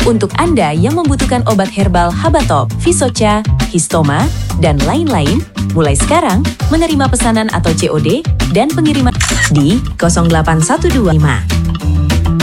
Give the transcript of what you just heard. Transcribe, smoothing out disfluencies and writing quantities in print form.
Untuk Anda yang membutuhkan obat herbal Habatop, Visocha, Histoma, dan lain-lain, mulai sekarang menerima pesanan atau COD dan pengiriman di 08125